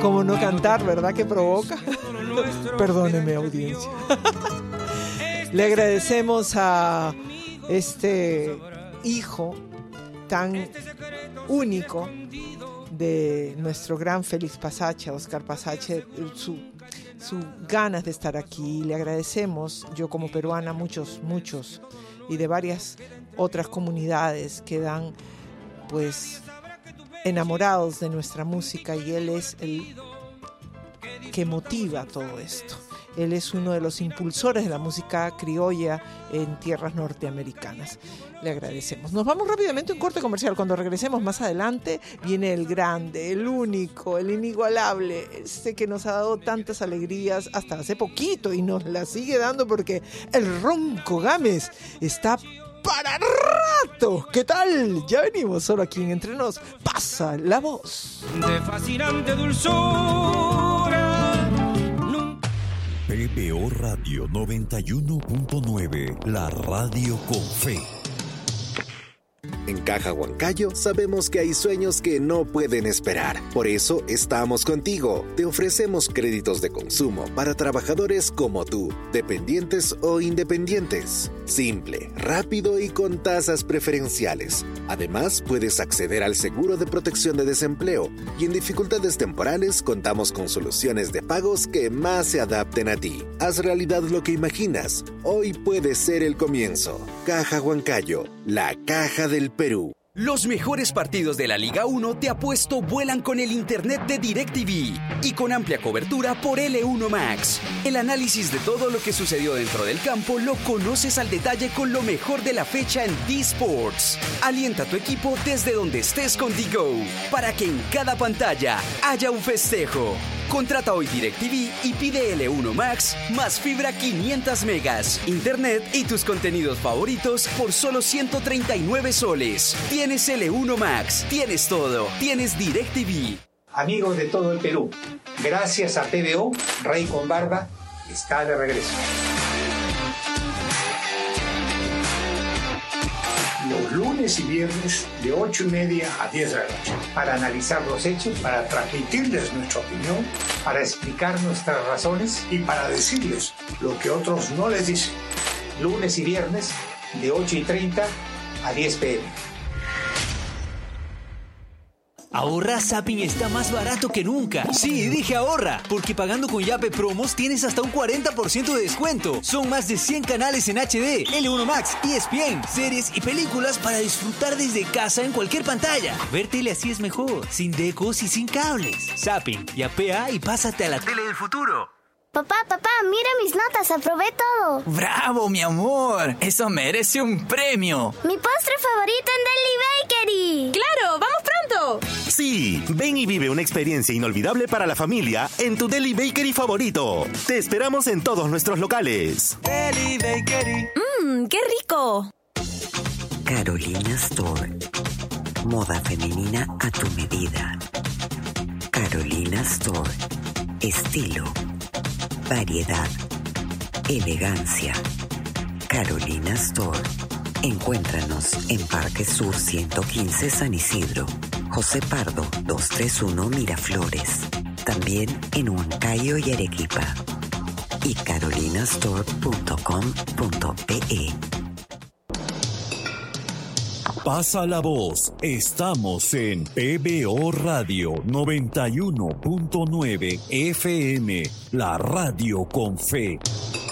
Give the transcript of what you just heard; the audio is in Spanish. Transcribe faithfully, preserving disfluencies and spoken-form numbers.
Como no cantar, ¿verdad que provoca? Perdóneme, audiencia. Le agradecemos a este hijo tan único de nuestro gran Félix Pasache, Oscar Pasache, su, su ganas de estar aquí. Le agradecemos, yo como peruana, muchos, muchos, y de varias otras comunidades que dan, pues, enamorados de nuestra música, y él es el que motiva todo esto. Él es uno de los impulsores de la música criolla en tierras norteamericanas. Le agradecemos. Nos vamos rápidamente a un corte comercial. Cuando regresemos más adelante, viene el grande, el único, el inigualable, este que nos ha dado tantas alegrías hasta hace poquito y nos la sigue dando porque el Ronco Gámez está para rato. ¿Qué tal? Ya venimos, solo aquí en Entre Nos pasa la voz. De fascinante dulzura. P B O Radio noventa y uno punto nueve, la radio con fe. En Caja Huancayo sabemos que hay sueños que no pueden esperar. Por eso estamos contigo. Te ofrecemos créditos de consumo para trabajadores como tú, dependientes o independientes. Simple, rápido y con tasas preferenciales. Además, puedes acceder al seguro de protección de desempleo. Y en dificultades temporales contamos con soluciones de pagos que más se adapten a ti. Haz realidad lo que imaginas. Hoy puede ser el comienzo. Caja Huancayo, la caja del Perú. Los mejores partidos de la Liga uno te apuesto vuelan con el internet de DirecTV y con amplia cobertura por L uno Max. El análisis de todo lo que sucedió dentro del campo lo conoces al detalle con lo mejor de la fecha en D-Sports. Alienta a tu equipo desde donde estés con D-Go para que en cada pantalla haya un festejo. Contrata hoy DirecTV y pide L uno Max más fibra quinientos megas, internet y tus contenidos favoritos por solo ciento treinta y nueve soles. Tienes L uno Max, tienes todo, tienes DirecTV. Amigos de todo el Perú, gracias a P B O, Rey con Barba está de regreso. Los lunes y viernes de ocho y media a diez de la noche, para analizar los hechos, para transmitirles nuestra opinión, para explicar nuestras razones y para decirles lo que otros no les dicen. Lunes y viernes de ocho y treinta a diez pe eme. Ahorra, Zapping está más barato que nunca. Sí, dije ahorra, porque pagando con Yape Promos tienes hasta un cuarenta por ciento de descuento. Son más de cien canales en H D, L uno Max, E S P N, series y películas para disfrutar desde casa en cualquier pantalla. Ver tele así es mejor, sin decos y sin cables. Zapping, yapea y pásate a la tele del futuro. Papá, papá, mira mis notas, aprobé todo. ¡Bravo, mi amor! ¡Eso merece un premio! ¡Mi postre favorito en Deli Bakery! ¡Claro! ¡Vamos pronto! Sí, ven y vive una experiencia inolvidable para la familia en tu Deli Bakery favorito. Te esperamos en todos nuestros locales. Deli Bakery. ¡Mmm, qué rico! Carolina Store. Moda femenina a tu medida. Carolina Store. Estilo. Variedad, elegancia. Carolina Store. Encuéntranos en Parque Sur ciento quince San Isidro, José Pardo doscientos treinta y uno Miraflores. También en Huancayo y Arequipa. Y carolinastore punto com punto pe. Pasa la voz. Estamos en P B O Radio noventa y uno punto nueve F M, la radio con fe.